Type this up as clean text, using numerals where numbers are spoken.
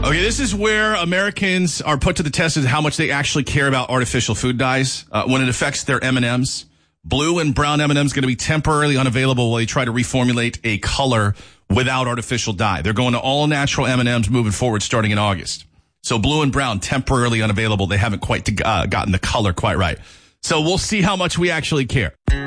Okay, this is where Americans are put to the test as how much they actually care about artificial food dyes when it affects their M&Ms. Blue and brown M&Ms going to be temporarily unavailable while they try to reformulate a color without artificial dye. They're going to all natural M&Ms moving forward starting in August. So blue and brown temporarily unavailable. They haven't quite gotten the color quite right. So we'll see how much we actually care.